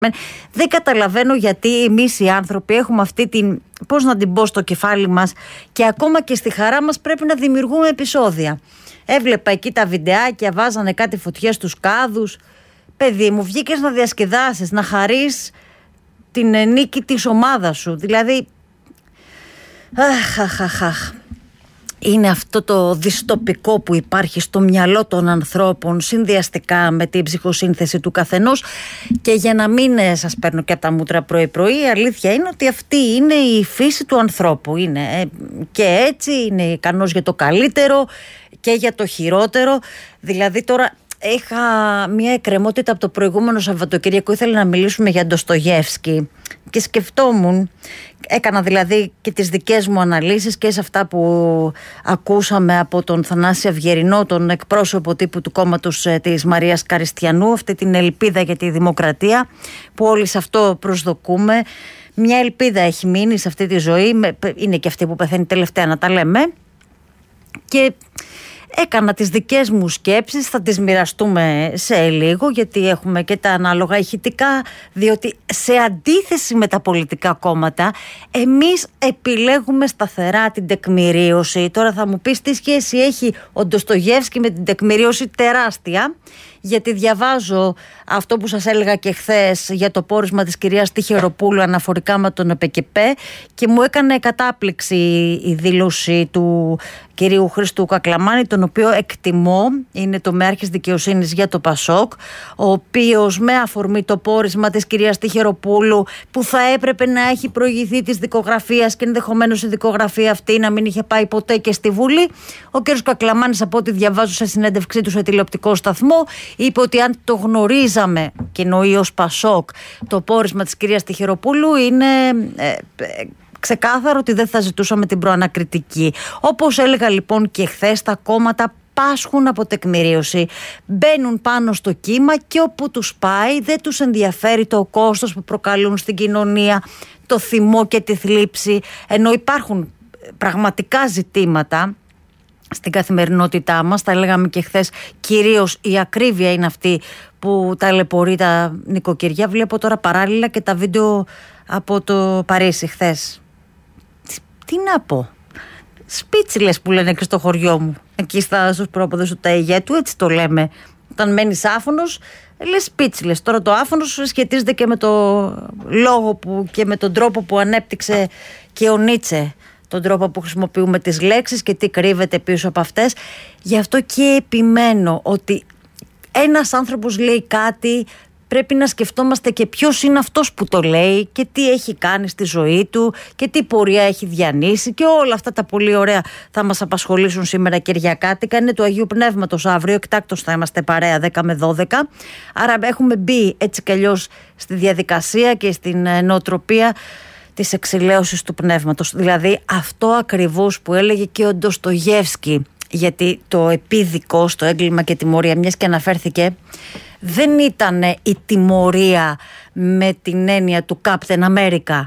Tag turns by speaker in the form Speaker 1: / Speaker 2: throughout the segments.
Speaker 1: Δεν καταλαβαίνω γιατί εμείς οι άνθρωποι έχουμε αυτή την, πώς να την πω, στο κεφάλι μας και ακόμα και στη χαρά μας πρέπει να δημιουργούμε επεισόδια. Έβλεπα εκεί τα βιντεάκια, βάζανε κάτι φωτιές στους κάδους. Παιδί μου, βγήκες να διασκεδάσεις, να χαρείς την νίκη της ομάδας σου. Δηλαδή, είναι αυτό το δυστοπικό που υπάρχει στο μυαλό των ανθρώπων συνδυαστικά με την ψυχοσύνθεση του καθενός. Και για να μην σας παίρνω και από τα μούτρα πρωί-πρωί, η αλήθεια είναι ότι αυτή είναι η φύση του ανθρώπου. Είναι και έτσι, είναι ικανός για το καλύτερο και για το χειρότερο. Δηλαδή τώρα είχα μια εκκρεμότητα από το προηγούμενο Σαββατοκύριακο, ήθελα να μιλήσουμε για Ντοστογιεύσκι και σκεφτόμουν, έκανα δηλαδή και τις δικές μου αναλύσεις και σε αυτά που ακούσαμε από τον Θανάση Αυγερινό, τον εκπρόσωπο τύπου του κόμματος της Μαρίας Καριστιανού, αυτή την ελπίδα για τη δημοκρατία που όλοι σε αυτό προσδοκούμε. Μια ελπίδα έχει μείνει σε αυτή τη ζωή, είναι και αυτή που πεθαίνει τελευταία, να τα λέμε. Και έκανα τις δικές μου σκέψεις, θα τις μοιραστούμε σε λίγο γιατί έχουμε και τα ανάλογα ηχητικά, διότι σε αντίθεση με τα πολιτικά κόμματα εμείς επιλέγουμε σταθερά την τεκμηρίωση. Τώρα θα μου πεις τι σχέση έχει ο Ντοστογιεύσκι με την τεκμηρίωση? Τεράστια, γιατί διαβάζω αυτό που σας έλεγα και χθες για το πόρισμα της κυρίας Τιχεροπούλου αναφορικά με τον ΕΠΕΚΕΠΕ και μου έκανε κατάπληξη η δήλωση του κυρίου Χρήστου Κακλαμάνη, τον οποίο εκτιμώ, είναι το Μεάρχης Δικαιοσύνης για το ΠΑΣΟΚ, ο οποίος με αφορμή το πόρισμα της κυρίας Τιχεροπούλου που θα έπρεπε να έχει προηγηθεί της δικογραφίας και ενδεχομένως η δικογραφία αυτή να μην είχε πάει ποτέ και στη Βουλή, ο κύριος Κακλαμάνης, από ό,τι διαβάζω σε συνέντευξή του σε τηλεοπτικό σταθμό, είπε ότι αν το γνωρίζαμε, και εννοεί ως ΠΑΣΟΚ, το πόρισμα της κυρίας Τιχεροπούλου, είναι ξεκάθαρο ότι δεν θα ζητούσαμε την προανακριτική. Όπως έλεγα λοιπόν και χθες, τα κόμματα πάσχουν από τεκμηρίωση. Μπαίνουν πάνω στο κύμα και όπου τους πάει δεν τους ενδιαφέρει το κόστος που προκαλούν στην κοινωνία, το θυμό και τη θλίψη, ενώ υπάρχουν πραγματικά ζητήματα στην καθημερινότητά μας, τα λέγαμε και χθες, κυρίως η ακρίβεια είναι αυτή που ταλαιπωρεί τα νοικοκυριά. Βλέπω τώρα παράλληλα και τα βίντεο από το Παρίσι χθες. Τι να πω, σπίτσιλες που λένε και στο χωριό μου, εκεί στους πρόποδες του Ταιγέτου, έτσι το λέμε. Όταν μένεις άφωνος, λες σπίτσιλες. Τώρα το άφωνος σχετίζεται και με το λόγο που, και με τον τρόπο που ανέπτυξε και ο Νίτσε, τον τρόπο που χρησιμοποιούμε τις λέξεις και τι κρύβεται πίσω από αυτές. Γι' αυτό και επιμένω ότι ένας άνθρωπος λέει κάτι, πρέπει να σκεφτόμαστε και ποιος είναι αυτός που το λέει και τι έχει κάνει στη ζωή του και τι πορεία έχει διανύσει και όλα αυτά τα πολύ ωραία θα μας απασχολήσουν σήμερα Κυριακάτικα. Είναι του Αγίου Πνεύματος αύριο, εκτάκτως θα είμαστε παρέα 10 με 12. Άρα έχουμε μπει έτσι κι αλλιώς στη διαδικασία και στην νοοτροπία της εξηλαίωσης του πνεύματος. Δηλαδή αυτό ακριβώς που έλεγε και ο Ντοστογιεύσκι, γιατί το επίδικο στο έγκλημα και τιμωρία, μιας και αναφέρθηκε, δεν ήταν η τιμωρία με την έννοια του Captain America.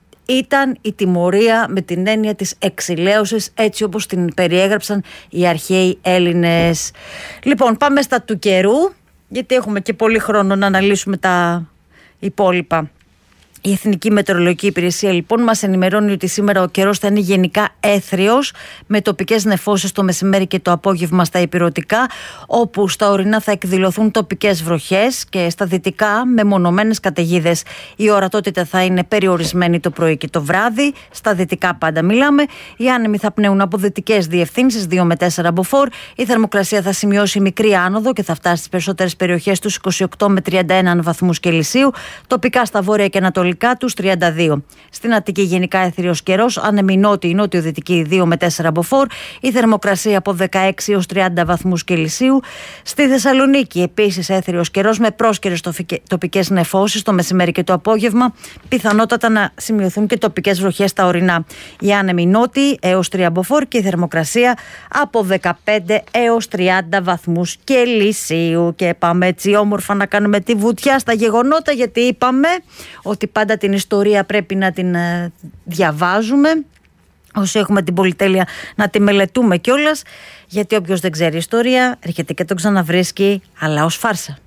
Speaker 1: Ήταν η τιμωρία με την έννοια της εξηλαίωσης, έτσι όπως την περιέγραψαν οι αρχαίοι Έλληνες. Λοιπόν, πάμε στα του καιρού, γιατί έχουμε και πολύ χρόνο να αναλύσουμε τα υπόλοιπα. Η Εθνική Μετεωρολογική Υπηρεσία λοιπόν μας ενημερώνει ότι σήμερα ο καιρός θα είναι γενικά έθριος, με τοπικές νεφώσεις το μεσημέρι και το απόγευμα στα ηπειρωτικά, όπου στα ορεινά θα εκδηλωθούν τοπικές βροχές και στα δυτικά μεμονωμένες καταιγίδες. Η ορατότητα θα είναι περιορισμένη το πρωί και το βράδυ, στα δυτικά πάντα μιλάμε. Οι άνεμοι θα πνέουν από δυτικές διευθύνσεις 2 με 4 μποφόρ. Η θερμοκρασία θα σημειώσει μικρή άνοδο και θα φτάσει στις περισσότερες περιοχές τους 28 με 31 βαθμούς Κελσίου, τοπικά στα βόρεια και ανατολικά τους 32. Στην Αττική γενικά έθριος καιρός, άνεμη νότιο-δυτική 2 με 4 μποφόρ, η θερμοκρασία από 16 έως 30 βαθμούς Κελσίου. Στη Θεσσαλονίκη επίσης έθριος καιρός με πρόσκαιρες τοπικές νεφώσεις το μεσημέρι και το απόγευμα, πιθανότατα να σημειωθούν και τοπικές βροχές στα ορεινά. Οι άνεμοι νότιοι έως 3 μποφόρ και η θερμοκρασία από 15 έως 30 βαθμούς Κελσίου. Και πάμε έτσι όμορφα να κάνουμε τη βουτιά στα γεγονότα, γιατί είπαμε ότι πάντα την ιστορία πρέπει να την διαβάζουμε, όσοι έχουμε την πολυτέλεια να τη μελετούμε κιόλας, γιατί όποιος δεν ξέρει ιστορία έρχεται και τον ξαναβρίσκει, αλλά ως φάρσα.